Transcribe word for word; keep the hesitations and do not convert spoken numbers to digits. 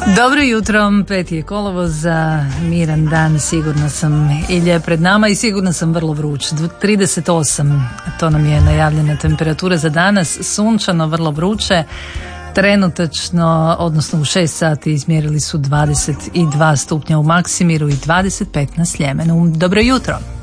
Dobro jutro, peti je kolovoz, za miran dan, sigurno sam i lijep pred nama i sigurno sam vrlo vruć. trideset osam, to nam je najavljena temperatura za danas, sunčano, vrlo vruće. Trenutačno, odnosno u šest sati izmjerili su dvadeset dva stupnja u Maksimiru i dvadeset pet na Sljemenu. Dobro jutro.